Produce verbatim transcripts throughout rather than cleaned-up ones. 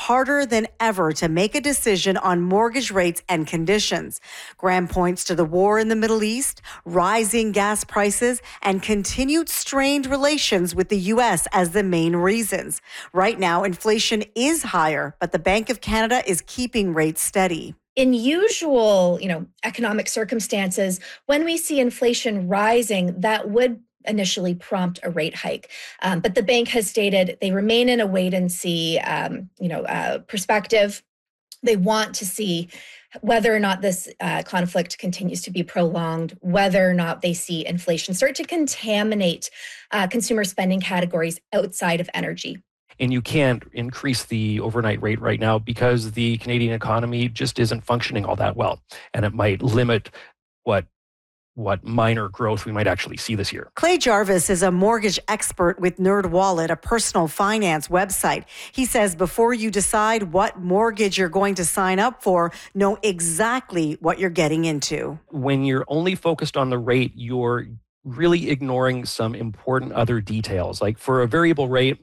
harder than ever to make a decision on mortgage rates and conditions. Graham points to the war in the Middle East, rising gas prices, and continued strained relations with the U S as the main reasons. Right now, inflation is higher, but the Bank of Canada is keeping rates steady. In usual, you know, economic circumstances, when we see inflation rising, that would initially prompt a rate hike. Um, but the bank has stated they remain in a wait and see, um, you know, uh, perspective. They want to see whether or not this uh, conflict continues to be prolonged, whether or not they see inflation start to contaminate uh, consumer spending categories outside of energy. And you can't increase the overnight rate right now because the Canadian economy just isn't functioning all that well. And it might limit what what minor growth we might actually see this year. Clay Jarvis is a mortgage expert with NerdWallet, a personal finance website. He says before you decide what mortgage you're going to sign up for, know exactly what you're getting into. When you're only focused on the rate, you're really ignoring some important other details. Like for a variable rate,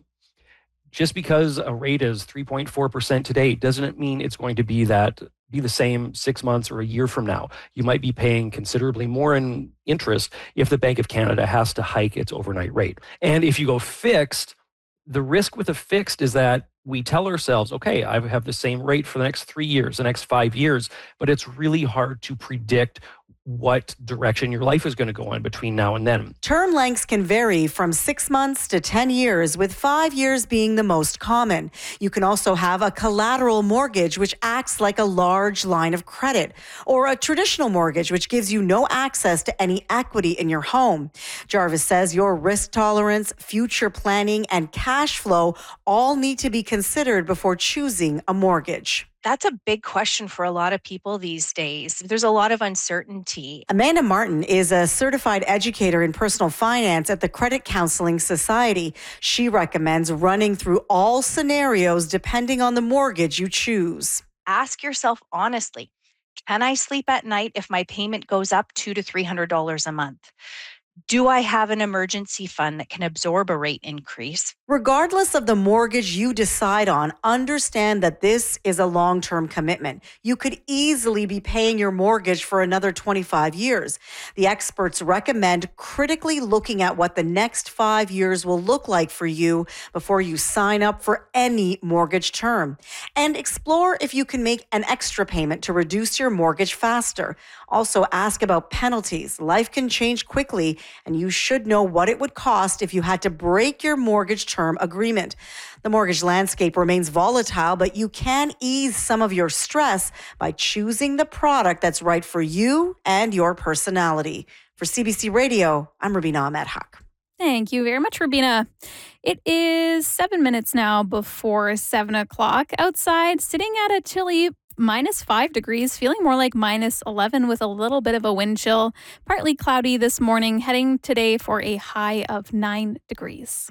just because a rate is three point four percent today doesn't mean it's going to be that be the same six months or a year from now. You might be paying considerably more in interest if the Bank of Canada has to hike its overnight rate. And if you go fixed, the risk with a fixed is that we tell ourselves, okay, I have the same rate for the next three years, the next five years, but it's really hard to predict what direction your life is going to go in between now and then. Term lengths can vary from six months to ten years, with five years being the most common. You can also have a collateral mortgage, which acts like a large line of credit, or a traditional mortgage, which gives you no access to any equity in your home. Jarvis says your risk tolerance, future planning, and cash flow all need to be considered before choosing a mortgage. That's a big question for a lot of people these days. There's a lot of uncertainty. Amanda Martin is a certified educator in personal finance at the Credit Counseling Society. She recommends running through all scenarios depending on the mortgage you choose. Ask yourself honestly, can I sleep at night if my payment goes up two to three hundred dollars a month? Do I have an emergency fund that can absorb a rate increase? Regardless of the mortgage you decide on, understand that this is a long-term commitment. You could easily be paying your mortgage for another twenty-five years. The experts recommend critically looking at what the next five years will look like for you before you sign up for any mortgage term. And explore if you can make an extra payment to reduce your mortgage faster. Also, ask about penalties. Life can change quickly, and you should know what it would cost if you had to break your mortgage term agreement. The mortgage landscape remains volatile, but you can ease some of your stress by choosing the product that's right for you and your personality. For C B C Radio, I'm Rubina Ahmed Haq. Thank you very much, Rubina. It is seven minutes now before seven o'clock. Outside, sitting at a chilly minus five degrees, feeling more like minus eleven with a little bit of a wind chill. Partly cloudy this morning, heading today for a high of nine degrees.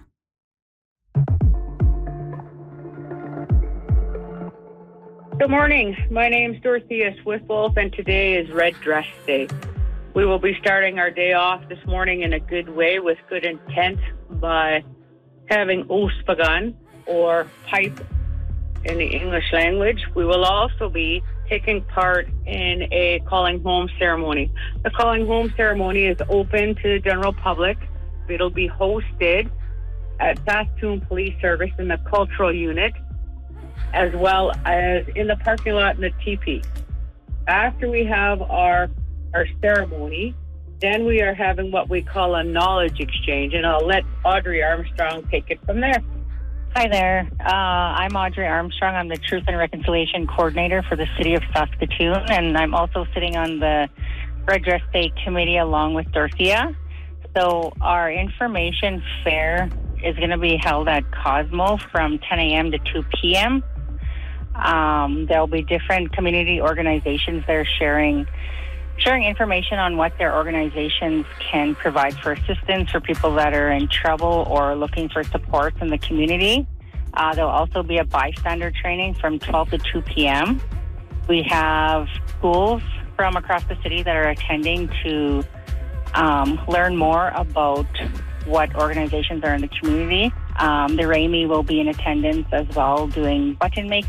Good morning. My name's Dorothea Swiftwolf, and today is Red Dress Day. We will be starting our day off this morning in a good way with good intent by having Ospagan, or pipe in the English language. We will also be taking part in a calling home ceremony. The calling home ceremony is open to the general public. It'll be hosted at Saskatoon Police Service in the cultural unit, as well as in the parking lot in the teepee. After we have our, our ceremony, then we are having what we call a knowledge exchange, and I'll let Audrey Armstrong take it from there. Hi there. Uh, I'm Audrey Armstrong. I'm the Truth and Reconciliation Coordinator for the City of Saskatoon, and I'm also sitting on the Red Dress Day Committee along with Dorothea. So our information fair is going to be held at Cosmo from ten a.m. to two p.m. Um, there'll be different community organizations that are sharing sharing information on what their organizations can provide for assistance for people that are in trouble or looking for supports in the community. Uh, there'll also be a bystander training from twelve to two p.m. We have schools from across the city that are attending to um, learn more about what organizations are in the community. Um, the R A M I will be in attendance as well, doing button making